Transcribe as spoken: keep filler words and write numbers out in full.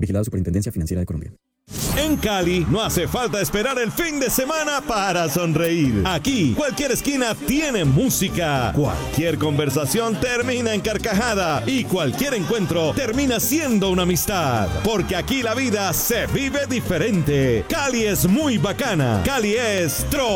Vigilado Superintendencia Financiera de Colombia. En Cali no hace falta esperar el fin de semana para sonreír. Aquí, cualquier esquina tiene música. Cualquier conversación termina en carcajada. Y cualquier encuentro termina siendo una amistad. Porque aquí la vida se vive diferente. Cali es muy bacana. Cali es tro.